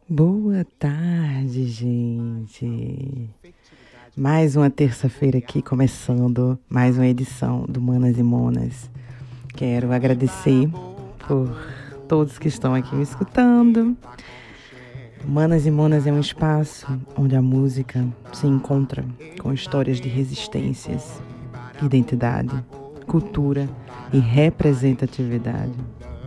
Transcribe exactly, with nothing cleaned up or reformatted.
Boa tarde, gente. Mais uma terça-feira aqui, começando mais uma edição do Manas e Monas. Quero agradecer por todos que estão aqui me escutando. Manas e Monas é um espaço onde a música se encontra com histórias de resistências, identidade, cultura e representatividade.